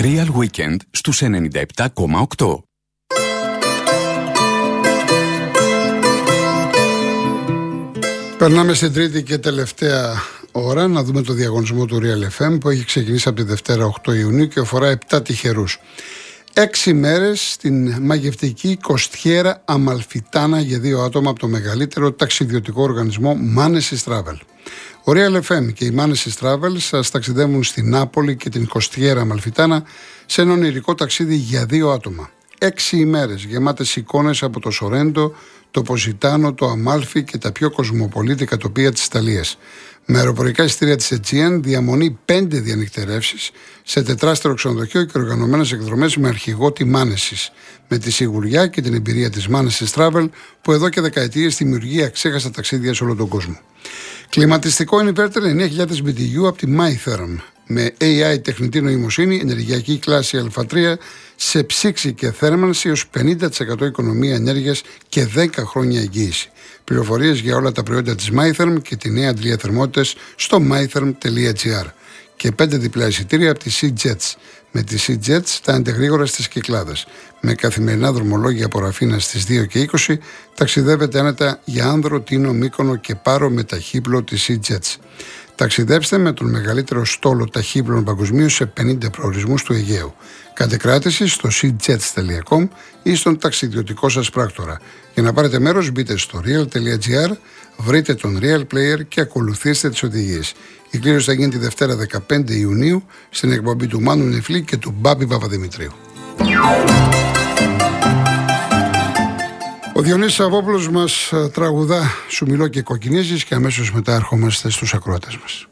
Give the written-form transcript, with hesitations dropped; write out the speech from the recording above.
Real Weekend στους 97,8. Περνάμε στην τρίτη και τελευταία ώρα να δούμε το διαγωνισμό του Real FM που έχει ξεκινήσει από τη Δευτέρα 8 Ιουνίου και αφορά 7 τυχερούς. 6 μέρες στην μαγευτική κοστιέρα Αμαλφιτάνα για 2 άτομα από το μεγαλύτερο ταξιδιωτικό οργανισμό Manesis Travel. Ο Real FM και η Manesis Travel σας ταξιδεύουν στην Νάπολη και την κοστιέρα Αμαλφιτάνα σε ένα ονειρικό ταξίδι για 2 άτομα. 6 ημέρες γεμάτες εικόνες από το Σορέντο, το Ποζιτάνο, το Αμάλφι και τα πιο κοσμοπολίτικα τοπία της Ιταλίας. Με αεροπορικά εισιτήρια της Aegean, διαμονή 5 διανυκτερεύσεις σε τετράστερο ξενοδοχείο και οργανωμένες εκδρομές με αρχηγό τη Manesis. Με τη σιγουριά και την εμπειρία της Manesis Travel που εδώ και δεκαετίες δημιουργεί αξέχαστα ταξίδια σε όλο τον κόσμο. Κλιματιστικό inverter 9.000 BTU από τη MyTherm. Με AI τεχνητή νοημοσύνη, ενεργειακή κλάση Α3 σε ψήξη και θέρμανση ως 50% οικονομία ενέργειας και 10 χρόνια εγγύηση. Πληροφορίες για όλα τα προϊόντα της MyTherm και τη νέα αντλία θερμότητας στο mytherm.gr. Και 5 διπλά εισιτήρια από τη SeaJets. Με τη SeaJets τα αντεγρήγορα στις Κυκλάδες. Με καθημερινά δρομολόγια από Ραφίνα στις 2 και 20 ταξιδεύετε άνετα για Άνδρο, Τίνο, Μύκονο και Πάρο με ταχύπλο της SeaJets. Ταξιδέψτε με τον μεγαλύτερο στόλο ταχύπλων παγκοσμίως σε 50 προορισμούς του Αιγαίου. Κάντε κράτηση στο seajets.com ή στον ταξιδιωτικό σας πράκτορα. Για να πάρετε μέρος μπείτε στο real.gr, βρείτε τον Real Player και ακολουθήστε τις οδηγίες. Η κλήρωση θα γίνει τη Δευτέρα 15 Ιουνίου στην εκπομπή του Μάνου Νεφλή και του Μπάμπη Παπαδημητρίου. Ο Διονύσης Σαββόπουλος μας τραγουδά «Σου μιλώ και κοκκινίζεις» και αμέσως μετά ερχόμαστε στους ακροατές μας.